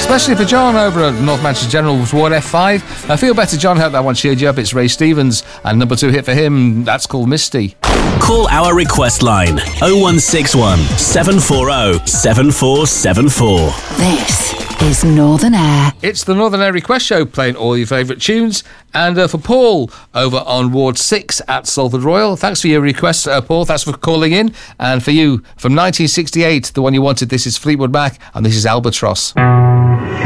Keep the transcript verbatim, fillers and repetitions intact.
Especially for John over at North Manchester General's Ward F five. I feel better, John. Hope that one cheered you up. It's Ray Stevens, and number two hit for him, that's called Misty. Call our request line oh one six one, seven four oh, seven four seven four. This is Northern Air. It's the Northern Air Request Show, playing all your favourite tunes. And uh, for Paul over on Ward six at Salford Royal, thanks for your request, uh, Paul. Thanks for calling in. And for you, from nineteen sixty-eight, the one you wanted, this is Fleetwood Mac, and this is Albatross.